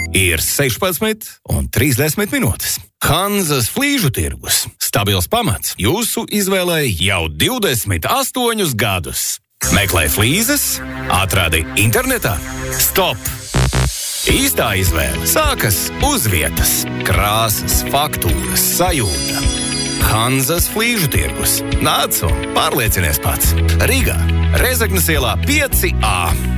Ir 16 un 30 minūtes. Hanzas flīžu tirgus. Stabils pamats jūsu izvēlei jau 28 gadus. Meklē flīzes, atradi internetā. Stop! Īstā izvēle sākas uz vietas. Krāsas, faktūras, sajūta. Hanzas flīžu tirgus. Nāc un pārliecinies pats. Rīgā, Rezeknes ielā 5A.